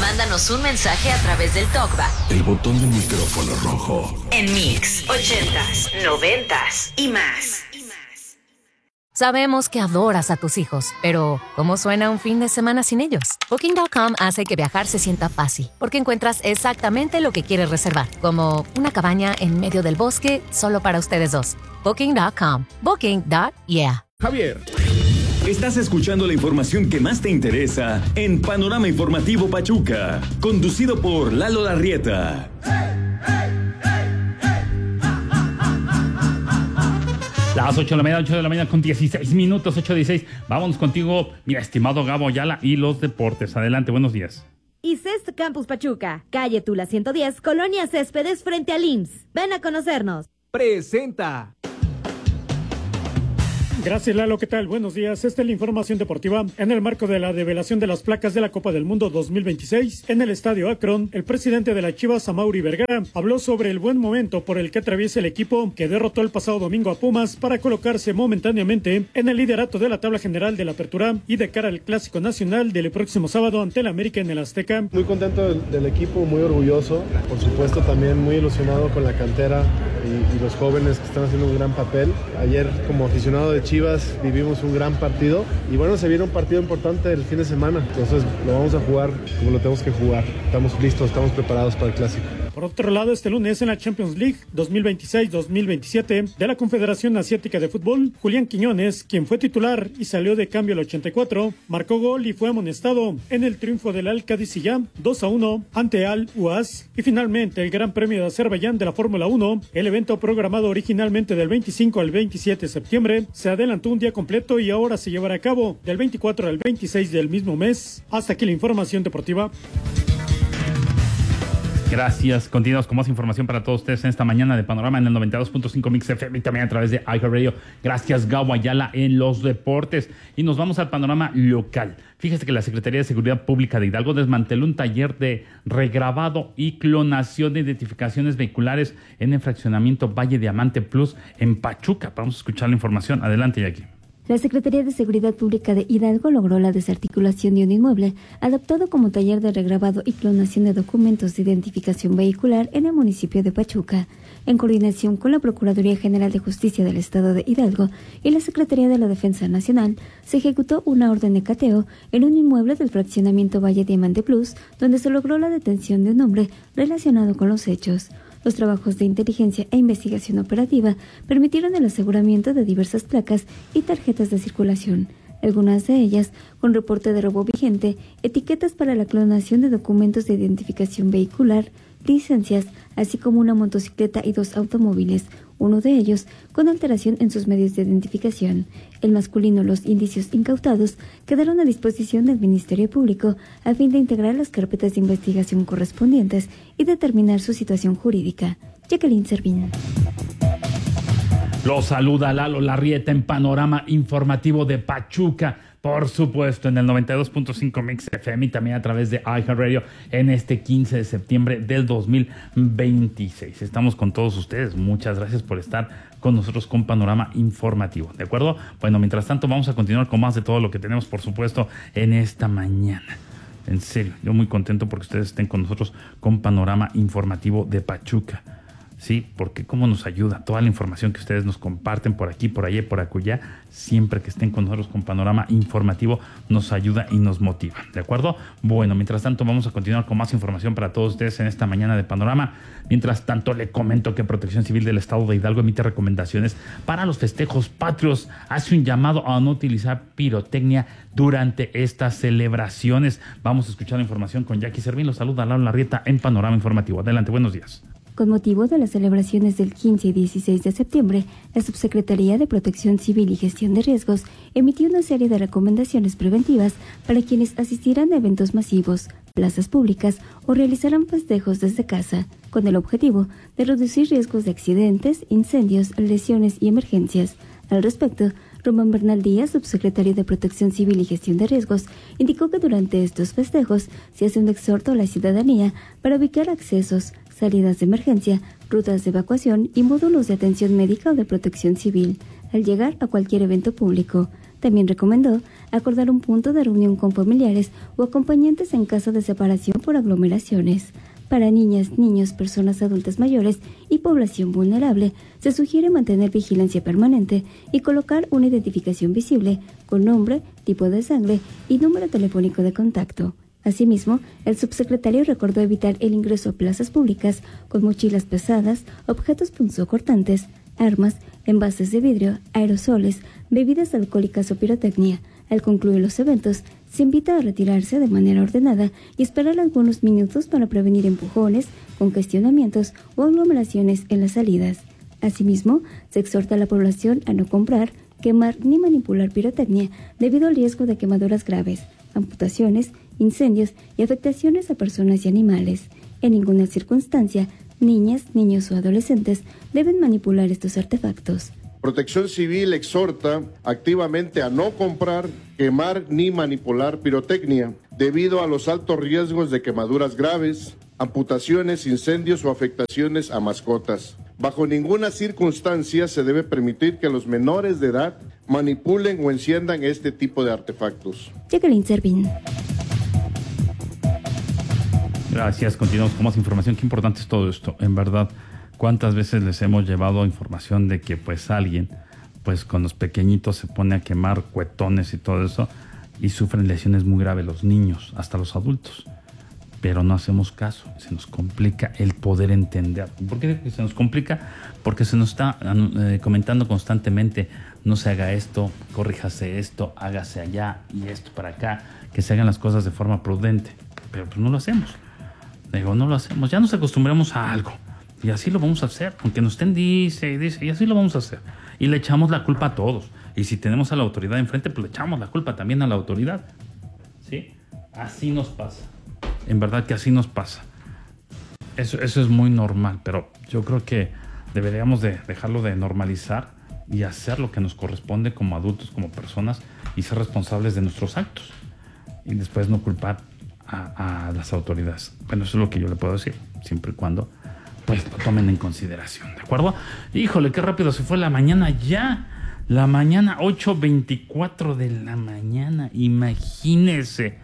Mándanos un mensaje a través del TalkBack. El botón de micrófono rojo. En Mix 80s, 90s y más. Sabemos que adoras a tus hijos, pero ¿cómo suena un fin de semana sin ellos? Booking.com hace que viajar se sienta fácil, porque encuentras exactamente lo que quieres reservar, como una cabaña en medio del bosque solo para ustedes dos. Booking.com. Booking.yeah. Javier, estás escuchando la información que más te interesa en Panorama Informativo Pachuca, conducido por Lalo Larrieta. Las 8 de la mañana con 16 minutos, 8:16. Vámonos contigo, mi estimado Gabo Ayala y los deportes. Adelante, buenos días. ICEST Campus Pachuca, calle Tula 110, Colonia Céspedes, frente al IMSS. Ven a conocernos. Presenta. Gracias, Lalo. ¿Qué tal? Buenos días. Esta es la información deportiva. En el marco de la develación de las placas de la Copa del Mundo 2026, en el Estadio Akron, el presidente de las Chivas, Amaury Vergara, habló sobre el buen momento por el que atraviesa el equipo que derrotó el pasado domingo a Pumas para colocarse momentáneamente en el liderato de la tabla general de la Apertura y de cara al Clásico Nacional del próximo sábado ante el América en el Azteca. Muy contento del equipo, muy orgulloso. Por supuesto, también muy ilusionado con la cantera y los jóvenes que están haciendo un gran papel. Ayer, como aficionado de Chivas, vivimos un gran partido y bueno, se viene un partido importante el fin de semana, entonces lo vamos a jugar como lo tenemos que jugar. Estamos listos, estamos preparados para el Clásico. Por otro lado, este lunes en la Champions League 2026-2027 de la Confederación Asiática de Fútbol, Julián Quiñones, quien fue titular y salió de cambio al 84, marcó gol y fue amonestado en el triunfo del Al-Qadisiyah 2-1 ante Al-Uaz. Y finalmente, el Gran Premio de Azerbaiyán de la Fórmula 1, el evento programado originalmente del 25 al 27 de septiembre, se adelantó un día completo y ahora se llevará a cabo del 24 al 26 del mismo mes. Hasta aquí la información deportiva. Gracias. Continuamos con más información para todos ustedes en esta mañana de Panorama en el 92.5 Mix FM y también a través de iHeartRadio. Gracias, Gabo Ayala, en los deportes. Y nos vamos al panorama local. Fíjese que la Secretaría de Seguridad Pública de Hidalgo desmanteló un taller de regrabado y clonación de identificaciones vehiculares en el fraccionamiento Valle Diamante Plus en Pachuca. Vamos a escuchar la información. Adelante, Jackie. La Secretaría de Seguridad Pública de Hidalgo logró la desarticulación de un inmueble adaptado como taller de regrabado y clonación de documentos de identificación vehicular en el municipio de Pachuca. En coordinación con la Procuraduría General de Justicia del Estado de Hidalgo y la Secretaría de la Defensa Nacional, se ejecutó una orden de cateo en un inmueble del fraccionamiento Valle Diamante Plus, donde se logró la detención de un hombre relacionado con los hechos. Los trabajos de inteligencia e investigación operativa permitieron el aseguramiento de diversas placas y tarjetas de circulación, algunas de ellas con reporte de robo vigente, etiquetas para la clonación de documentos de identificación vehicular, licencias, así como una motocicleta y 2 automóviles, uno de ellos con alteración en sus medios de identificación. El masculino, los indicios incautados quedaron a disposición del Ministerio Público a fin de integrar las carpetas de investigación correspondientes y determinar su situación jurídica. Jacqueline Servín. Los saluda Lalo Larrieta en Panorama Informativo de Pachuca. Por supuesto, en el 92.5 Mix FM y también a través de iHeartRadio en este 15 de septiembre del 2026. Estamos con todos ustedes. Muchas gracias por estar con nosotros con Panorama Informativo. ¿De acuerdo? Bueno, mientras tanto vamos a continuar con más de todo lo que tenemos, por supuesto, en esta mañana. En serio, yo muy contento porque ustedes estén con nosotros con Panorama Informativo de Pachuca. Sí, porque cómo nos ayuda toda la información que ustedes nos comparten por aquí, por allá, por acullá, siempre que estén con nosotros con Panorama Informativo, nos ayuda y nos motiva, ¿de acuerdo? Bueno, mientras tanto vamos a continuar con más información para todos ustedes en esta mañana de Panorama. Mientras tanto le comento que Protección Civil del Estado de Hidalgo emite recomendaciones para los festejos patrios, hace un llamado a no utilizar pirotecnia durante estas celebraciones. Vamos a escuchar la información con Jackie Servín. Los saluda Lalo Larrieta en Panorama Informativo. Adelante, buenos días. Con motivo de las celebraciones del 15 y 16 de septiembre, la Subsecretaría de Protección Civil y Gestión de Riesgos emitió una serie de recomendaciones preventivas para quienes asistirán a eventos masivos, plazas públicas o realizarán festejos desde casa, con el objetivo de reducir riesgos de accidentes, incendios, lesiones y emergencias. Al respecto, Román Bernal Díaz, subsecretario de Protección Civil y Gestión de Riesgos, indicó que durante estos festejos se hace un exhorto a la ciudadanía para ubicar accesos, salidas de emergencia, rutas de evacuación y módulos de atención médica o de protección civil al llegar a cualquier evento público. También recomendó acordar un punto de reunión con familiares o acompañantes en caso de separación por aglomeraciones. Para niñas, niños, personas adultas mayores y población vulnerable, se sugiere mantener vigilancia permanente y colocar una identificación visible con nombre, tipo de sangre y número telefónico de contacto. Asimismo, el subsecretario recordó evitar el ingreso a plazas públicas con mochilas pesadas, objetos punzocortantes, armas, envases de vidrio, aerosoles, bebidas alcohólicas o pirotecnia. Al concluir los eventos, se invita a retirarse de manera ordenada y esperar algunos minutos para prevenir empujones, congestionamientos o aglomeraciones en las salidas. Asimismo, se exhorta a la población a no comprar, quemar ni manipular pirotecnia debido al riesgo de quemaduras graves, amputaciones, incendios y afectaciones a personas y animales. En ninguna circunstancia, niñas, niños o adolescentes deben manipular estos artefactos. Protección Civil exhorta activamente a no comprar, quemar ni manipular pirotecnia debido a los altos riesgos de quemaduras graves, amputaciones, incendios o afectaciones a mascotas. Bajo ninguna circunstancia se debe permitir que los menores de edad manipulen o enciendan este tipo de artefactos. Jacqueline Servín. Gracias, continuamos con más información. Qué importante es todo esto, en verdad. ¿Cuántas veces les hemos llevado información de que pues alguien, pues con los pequeñitos se pone a quemar cuetones y todo eso y sufren lesiones muy graves los niños, hasta los adultos? Pero no hacemos caso, se nos complica el poder entender. ¿Por qué se nos complica? Porque se nos está comentando constantemente, no se haga esto, corríjase esto, hágase allá y esto para acá, que se hagan las cosas de forma prudente. Pero pues no lo hacemos. No lo hacemos, ya nos acostumbramos a algo. Y así lo vamos a hacer, aunque nos estén dice, y así lo vamos a hacer. Y le echamos la culpa a todos. Y si tenemos a la autoridad enfrente, pues le echamos la culpa también a la autoridad. ¿Sí? Así nos pasa. En verdad que así nos pasa. Eso es muy normal, pero yo creo que deberíamos de dejarlo de normalizar y hacer lo que nos corresponde como adultos, como personas, y ser responsables de nuestros actos. Y después no culpar a las autoridades. Bueno, eso es lo que yo le puedo decir, siempre y cuando pues lo tomen en consideración, ¿de acuerdo? Híjole, qué rápido se fue la mañana ya. La mañana, 8:24 de la mañana. Imagínese.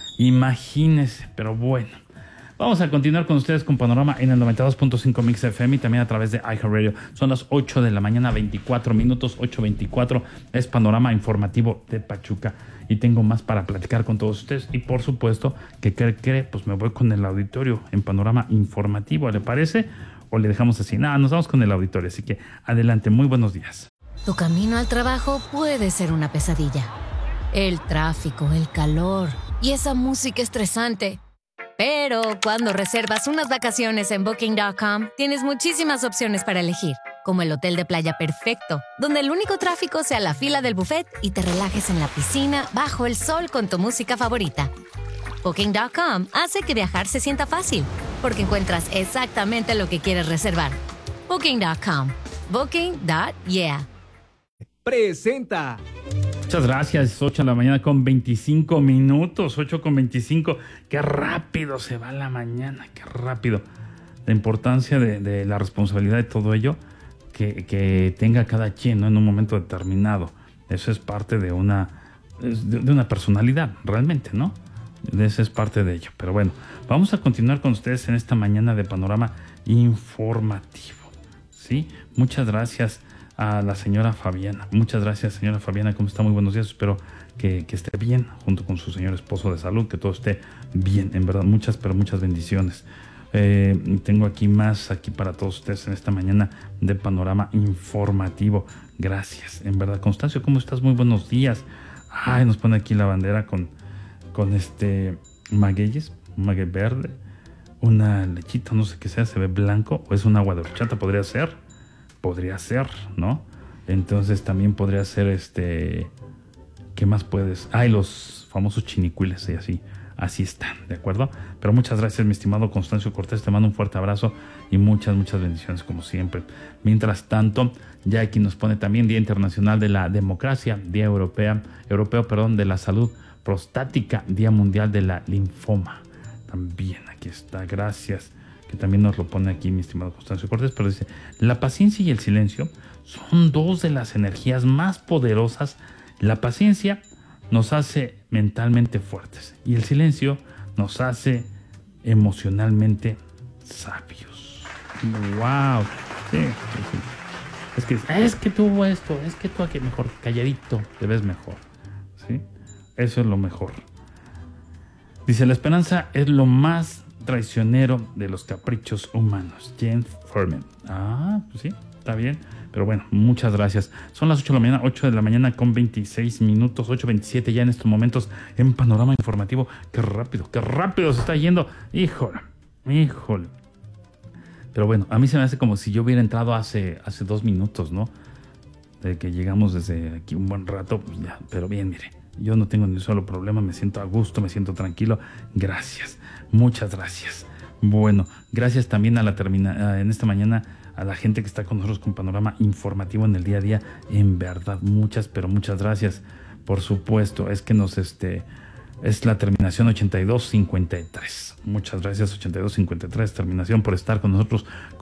Pero bueno. Vamos a continuar con ustedes con Panorama en el 92.5 Mix FM y también a través de iHeartRadio. Son las 8 de la mañana, 24 minutos, 8:24. Es Panorama Informativo de Pachuca. Y tengo más para platicar con todos ustedes. Y por supuesto, que cree, pues me voy con el auditorio en Panorama Informativo. ¿Le parece? ¿O le dejamos así? Nada, nos vamos con el auditorio. Así que adelante, muy buenos días. Tu camino al trabajo puede ser una pesadilla. El tráfico, el calor y esa música estresante. Pero cuando reservas unas vacaciones en Booking.com, tienes muchísimas opciones para elegir. Como el hotel de playa perfecto, donde el único tráfico sea la fila del buffet y te relajes en la piscina bajo el sol con tu música favorita. Booking.com hace que viajar se sienta fácil, porque encuentras exactamente lo que quieres reservar. Booking.com. Booking.yeah. Presenta. Muchas gracias. 8 de la mañana con 25 minutos. 8:25. Qué rápido se va la mañana. Qué rápido. La importancia de la responsabilidad de todo ello que tenga cada quien, ¿no? En un momento determinado. Eso es parte de una personalidad, realmente, ¿no? Eso es parte de ello. Pero bueno, vamos a continuar con ustedes en esta mañana de Panorama Informativo. ¿Sí? Muchas gracias a la señora Fabiana. Muchas gracias, señora Fabiana. ¿Cómo está? Muy buenos días. Espero que esté bien, junto con su señor esposo de salud, que todo esté bien. En verdad, muchas bendiciones. Tengo aquí más para todos ustedes en esta mañana de Panorama Informativo. Gracias, en verdad. Constancio, ¿cómo estás? Muy buenos días. Ay, nos pone aquí la bandera con magueyes, un maguey verde, una lechita, no sé qué sea, se ve blanco, o es un agua de horchata, podría ser, ¿no? Entonces también podría ser ¿qué más puedes? Y los famosos chinicuiles, y así están, ¿de acuerdo? Pero muchas gracias, mi estimado Constancio Cortés, te mando un fuerte abrazo y muchas bendiciones como siempre. Mientras tanto, ya aquí nos pone también Día Internacional de la Democracia, Día Europeo, de la Salud Prostática, Día Mundial de la Linfoma. También aquí está, gracias, que también nos lo pone aquí mi estimado Constancio Cortés, pero dice, la paciencia y el silencio son dos de las energías más poderosas La paciencia nos hace mentalmente fuertes y el silencio nos hace emocionalmente sabios. ¡Wow! Sí. Es que tú esto, es que tú aquí mejor, calladito, te ves mejor. ¿Sí? Eso es lo mejor. Dice, la esperanza es lo más traicionero de los caprichos humanos. James Furman. Pues sí, está bien. Pero bueno, muchas gracias. Son las 8 de la mañana con 26 minutos, 8:27 ya en estos momentos en Panorama Informativo. Qué rápido se está yendo. Híjole. Pero bueno, a mí se me hace como si yo hubiera entrado hace 2 minutos, ¿no? De que llegamos desde aquí un buen rato, pues ya, pero bien, mire, yo no tengo ni un solo problema, me siento a gusto, me siento tranquilo. Gracias, muchas gracias. Bueno, gracias también en esta mañana a la gente que está con nosotros con Panorama Informativo en el día a día. En verdad, muchas gracias. Por supuesto, es que es la terminación 8253. Muchas gracias, 8253, terminación, por estar con nosotros